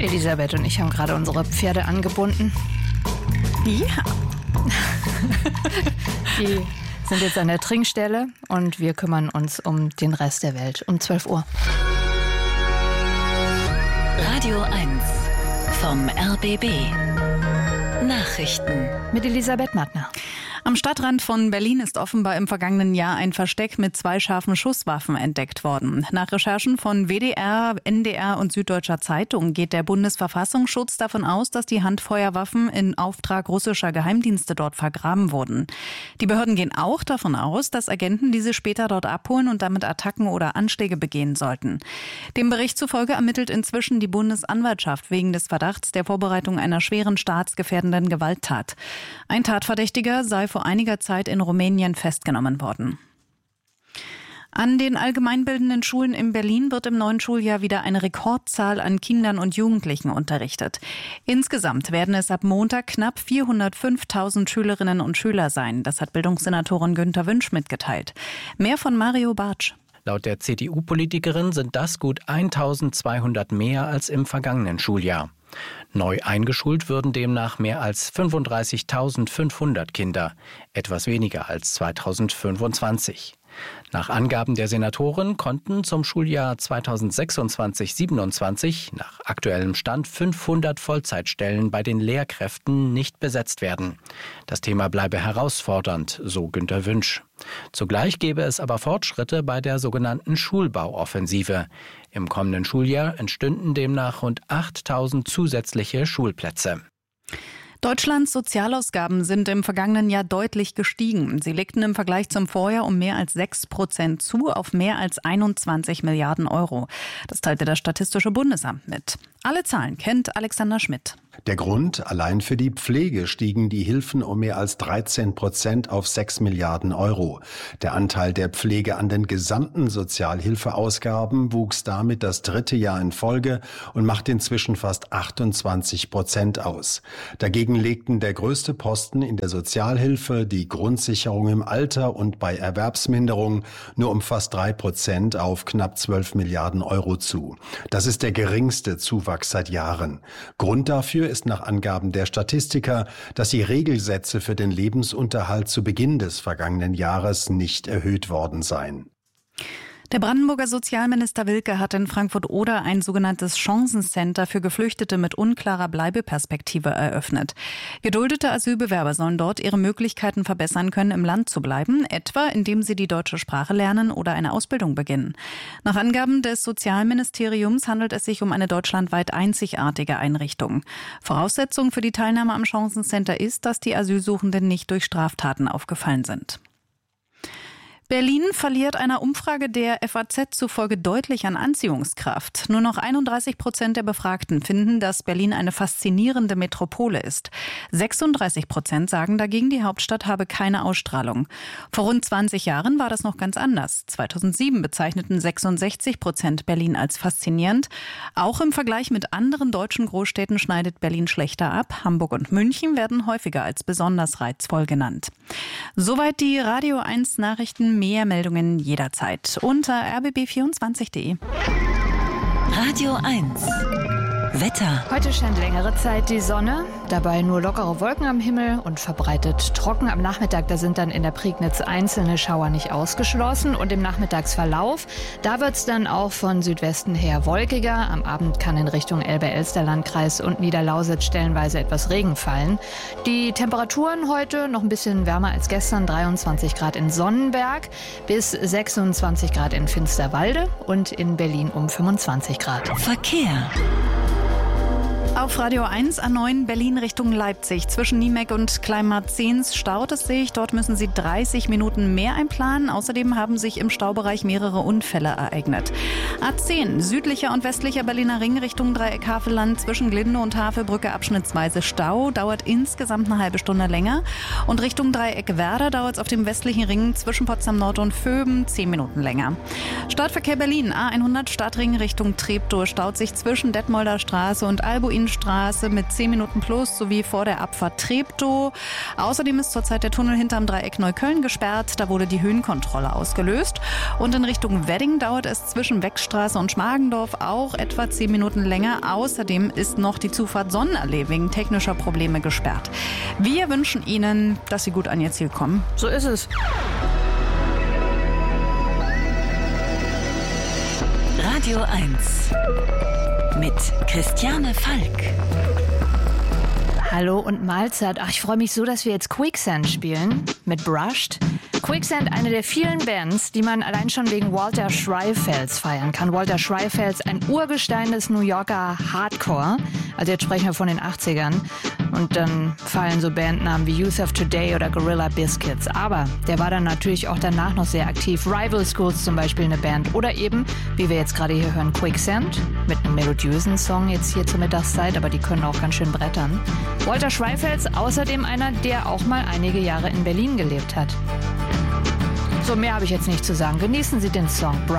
Elisabeth und ich haben gerade unsere Pferde angebunden. Ja. Die sind jetzt an der Trinkstelle und wir kümmern uns um den Rest der Welt um 12 Uhr. Radio 1 vom RBB. Nachrichten Mit Elisabeth Mattner. Am Stadtrand von Berlin ist offenbar im vergangenen Jahr ein Versteck mit 2 scharfen Schusswaffen entdeckt worden. Nach Recherchen von WDR, NDR und Süddeutscher Zeitung geht der Bundesverfassungsschutz davon aus, dass die Handfeuerwaffen in Auftrag russischer Geheimdienste dort vergraben wurden. Die Behörden gehen auch davon aus, dass Agenten diese später dort abholen und damit Attacken oder Anschläge begehen sollten. Dem Bericht zufolge ermittelt inzwischen die Bundesanwaltschaft wegen des Verdachts der Vorbereitung einer schweren staatsgefährdenden Gewalttat. Ein Tatverdächtiger sei vor einiger Zeit in Rumänien festgenommen worden. An den allgemeinbildenden Schulen in Berlin wird im neuen Schuljahr wieder eine Rekordzahl an Kindern und Jugendlichen unterrichtet. Insgesamt werden es ab Montag knapp 405.000 Schülerinnen und Schüler sein. Das hat Bildungssenatorin Günter Wünsch mitgeteilt. Mehr von Mario Bartsch. Laut der CDU-Politikerin sind das gut 1.200 mehr als im vergangenen Schuljahr. Neu eingeschult würden demnach mehr als 35.500 Kinder, etwas weniger als 2025. Nach Angaben der Senatorin konnten zum Schuljahr 2026/27 nach aktuellem Stand 500 Vollzeitstellen bei den Lehrkräften nicht besetzt werden. Das Thema bleibe herausfordernd, so Günter Wünsch. Zugleich gäbe es aber Fortschritte bei der sogenannten Schulbauoffensive. Im kommenden Schuljahr entstünden demnach rund 8.000 zusätzliche Schulplätze. Deutschlands Sozialausgaben sind im vergangenen Jahr deutlich gestiegen. Sie legten im Vergleich zum Vorjahr um mehr als 6% zu, auf mehr als 21 Milliarden Euro. Das teilte das Statistische Bundesamt mit. Alle Zahlen kennt Alexander Schmidt. Der Grund: Allein für die Pflege stiegen die Hilfen um mehr als 13% auf 6 Milliarden Euro. Der Anteil der Pflege an den gesamten Sozialhilfeausgaben wuchs damit das 3. Jahr in Folge und macht inzwischen fast 28% aus. Dagegen legten der größte Posten in der Sozialhilfe, die Grundsicherung im Alter und bei Erwerbsminderung nur um fast 3% auf knapp 12 Milliarden Euro zu. Das ist der geringste Zuwachs seit Jahren. Grund dafür ist nach Angaben der Statistiker, dass die Regelsätze für den Lebensunterhalt zu Beginn des vergangenen Jahres nicht erhöht worden seien. Der Brandenburger Sozialminister Wilke hat in Frankfurt-Oder ein sogenanntes Chancencenter für Geflüchtete mit unklarer Bleibeperspektive eröffnet. Geduldete Asylbewerber sollen dort ihre Möglichkeiten verbessern können, im Land zu bleiben, etwa indem sie die deutsche Sprache lernen oder eine Ausbildung beginnen. Nach Angaben des Sozialministeriums handelt es sich um eine deutschlandweit einzigartige Einrichtung. Voraussetzung für die Teilnahme am Chancencenter ist, dass die Asylsuchenden nicht durch Straftaten aufgefallen sind. Berlin verliert einer Umfrage der FAZ zufolge deutlich an Anziehungskraft. Nur noch 31% der Befragten finden, dass Berlin eine faszinierende Metropole ist. 36% sagen dagegen, die Hauptstadt habe keine Ausstrahlung. Vor rund 20 Jahren war das noch ganz anders. 2007 bezeichneten 66% Berlin als faszinierend. Auch im Vergleich mit anderen deutschen Großstädten schneidet Berlin schlechter ab. Hamburg und München werden häufiger als besonders reizvoll genannt. Soweit die Radio 1 Nachrichten. Mehr Meldungen jederzeit unter rbb24.de. Radio 1 Wetter. Heute scheint längere Zeit die Sonne, dabei nur lockere Wolken am Himmel und verbreitet trocken. Am Nachmittag, da sind dann in der Prignitz einzelne Schauer nicht ausgeschlossen. Und im Nachmittagsverlauf, da wird es dann auch von Südwesten her wolkiger. Am Abend kann in Richtung Elbe-Elster-Landkreis und Niederlausitz stellenweise etwas Regen fallen. Die Temperaturen heute noch ein bisschen wärmer als gestern. 23 Grad in Sonnenberg bis 26 Grad in Finsterwalde und in Berlin um 25 Grad. Verkehr. Auf Radio 1 A9 Berlin Richtung Leipzig. Zwischen Niemek und Kleinmarzens staut es sich. Dort müssen Sie 30 Minuten mehr einplanen. Außerdem haben sich im Staubereich mehrere Unfälle ereignet. A10 südlicher und westlicher Berliner Ring Richtung Dreieck Havelland. Zwischen Glinde und Havelbrücke abschnittsweise Stau. Dauert insgesamt eine halbe Stunde länger. Und Richtung Dreieck Werder dauert es auf dem westlichen Ring zwischen Potsdam Nord und Vöben 10 Minuten länger. Stadtverkehr Berlin A100 Stadtring Richtung Treptow staut sich zwischen Detmolder Straße und Albuin Marienstraße mit 10 Minuten plus sowie vor der Abfahrt Treptow. Außerdem ist zurzeit der Tunnel hinterm Dreieck Neukölln gesperrt. Da wurde die Höhenkontrolle ausgelöst. Und in Richtung Wedding dauert es zwischen Weckstraße und Schmargendorf auch etwa 10 Minuten länger. Außerdem ist noch die Zufahrt Sonnenallee wegen technischer Probleme gesperrt. Wir wünschen Ihnen, dass Sie gut an Ihr Ziel kommen. So ist es. Radio 1 mit Christiane Falk. Hallo und Mahlzeit. Ach, ich freue mich so, dass wir jetzt Quicksand spielen mit Brushed. Quicksand, eine der vielen Bands, die man allein schon wegen Walter Schreifels feiern kann. Walter Schreifels, ein Urgestein des New Yorker Hardcore. Also jetzt sprechen wir von den 80ern. Und dann fallen so Bandnamen wie Youth of Today oder Gorilla Biscuits. Aber der war dann natürlich auch danach noch sehr aktiv. Rival Schools zum Beispiel eine Band. Oder eben, wie wir jetzt gerade hier hören, Quicksand. Mit einem melodiösen Song jetzt hier zur Mittagszeit. Aber die können auch ganz schön brettern. Walter Schreifels, außerdem einer, der auch mal einige Jahre in Berlin gelebt hat. So, mehr habe ich jetzt nicht zu sagen. Genießen Sie den Song Brush.